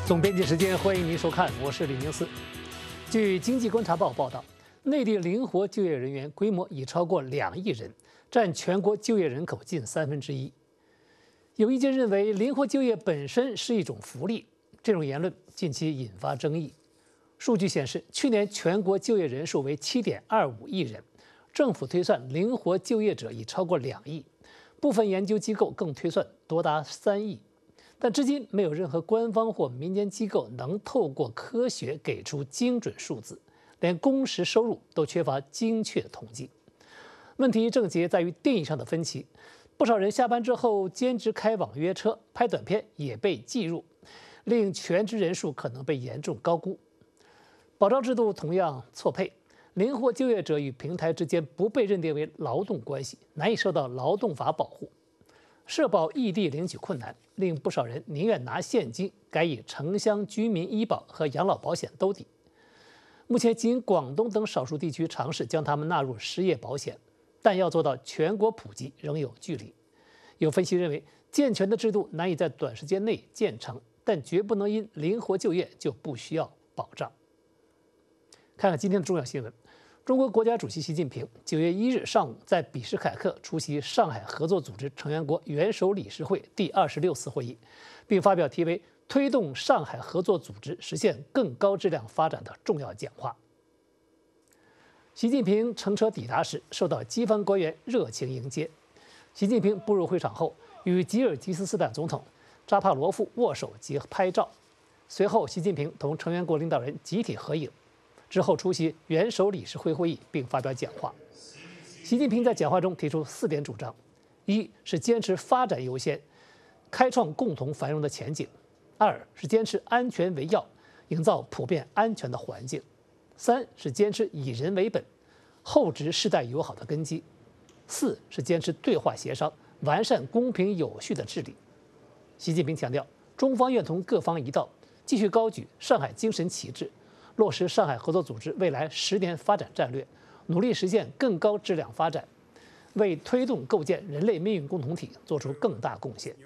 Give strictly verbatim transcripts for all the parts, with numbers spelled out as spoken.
总编辑时间，欢迎您收看，我是李宁思。据经济观察报报道，内地灵活就业人员规模已超过两亿人，占全国就业人口近三分之一。有意见认为，灵活就业本身是一种福利，这种言论近期引发争议。数据显示，去年全国就业人数为七点二五亿人，政府推算灵活就业者已超过两亿，部分研究机构更推算多达三亿。但至今没有任何官方或民间机构能透过科学给出精准数字，连工时收入都缺乏精确统计。问题症结在于定义上的分歧，不少人下班之后兼职开网约车、拍短片也被计入，令全职人数可能被严重高估。保障制度同样错配，灵活就业者与平台之间不被认定为劳动关系，难以受到劳动法保护。社保异地领取困难，令不少人宁愿拿现金，改以城乡居民医保和养老保险兜底。目前，仅广东等少数地区尝试将他们纳入失业保险，但要做到全国普及仍有距离。有分析认为，健全的制度难以在短时间内建成，但绝不能因灵活就业就不需要保障。看看今天的重要新闻。中国国家主席习近平九月一日上午在比什凯克出席上海合作组织成员国元首理事会第二十六次会议，并发表题为“推动上海合作组织实现更高质量发展”的重要讲话。习近平乘车抵达时，受到机方官员热情迎接。习近平步入会场后，与吉尔吉斯斯坦总统扎帕罗夫握手及拍照。随后，习近平同成员国领导人集体合影。之后出席元首理事会会议，并发表讲话。习近平在讲话中提出四点主张：一是坚持发展优先，开创共同繁荣的前景；二是坚持安全为要，营造普遍安全的环境；三是坚持以人为本，厚植世代友好的根基；四是坚持对话协商，完善公平有序的治理。习近平强调，中方愿同各方一道，继续高举上海精神旗帜，落实上海合作组织未来十年发展战略，努力实现更高质量发展，为推动构建人类命运共同体做出更大贡献。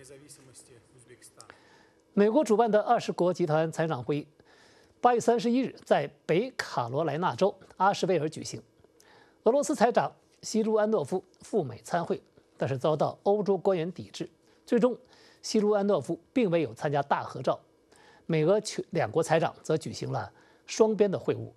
美国主办的二十国集团财长会议，八月三十一日在北卡罗来纳州阿什维尔举行。俄罗斯财长西卢安诺夫赴美参会，但是遭到欧洲官员抵制，最终西卢安诺夫并未有参加大合照。美俄两国财长则举行了双边的会晤。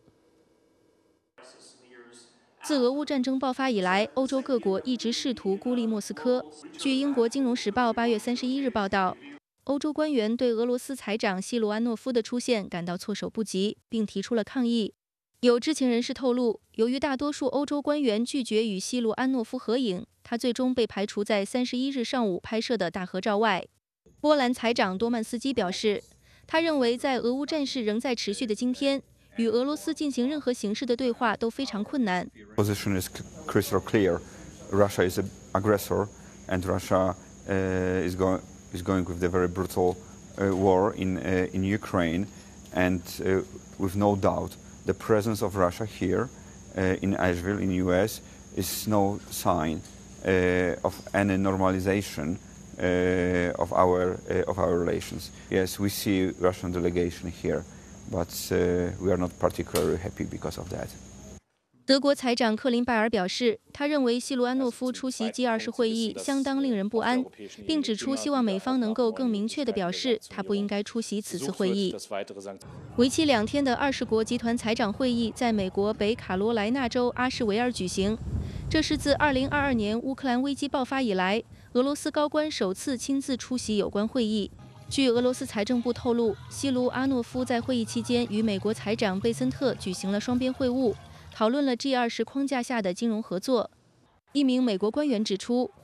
自俄乌战争爆发以来，欧洲各国一直试图孤立莫斯科。据英国《金融时报》八月三十一日报道，欧洲官员对俄罗斯财长西卢安诺夫的出现感到措手不及，并提出了抗议。有知情人士透露，由于大多数欧洲官员拒绝与西卢安诺夫合影，他最终被排除在三十一日上午拍摄的大合照外。波兰财长多曼斯基表示，他认为，在俄乌战事仍在持续的今天，与俄罗斯进行任何形式的对话都非常困难。 Position is crystal clear. Russia is an aggressor, and Russia uh, is going is going with the very brutal uh, war in uh, in Ukraine, and uh, with no doubt, the presence of Russia here uh, in Asheville, in the U S, is no sign uh, of any normalization. Uh, of our uh, of our relations. Yes, we see Russian delegation here, but uh, we are not particularly happy because of that. 德国财长克林拜尔表示，他认为西卢安诺夫出席 G 二十会议相当令人不安，并指出希望美方能够更明确地表示他不应该出席此次会议。为期两天的二十国集团财长会议在美国北卡罗来纳州阿什维尔举行，这是自二零二二年乌克兰危机爆发以来，俄罗斯高官首次亲自出席有关会议。据俄罗斯财政部透露，西卢阿诺夫在会议期间与美国财长贝森特举行了双边会晤，讨论了 G 二十框架下的金融合作。一名美国官员指出，